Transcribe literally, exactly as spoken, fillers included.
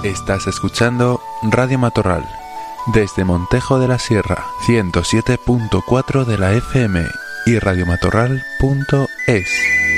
Estás escuchando Radio Matorral, desde Montejo de la Sierra, ciento siete punto cuatro de la F M y radiomatorral punto es.